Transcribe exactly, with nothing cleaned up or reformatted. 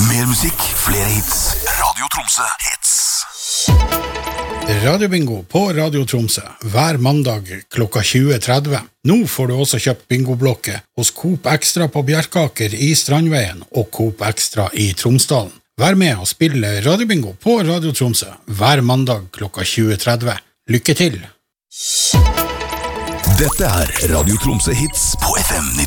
Mer musikk, flere hits. Radio Tromsø hits. Radiobingo på Radio Tromsø hver mandag klokka tjue tretti. Nå får du også kjøpt bingoblokke hos Coop Extra på Bjerkaker i Strandveien og Coop Extra i Tromsdalen. Vær med og spille Radiobingo på Radio Tromsø hver mandag klokka tjue tretti. Lykke til! Dette er Radio Tromsø hits på F M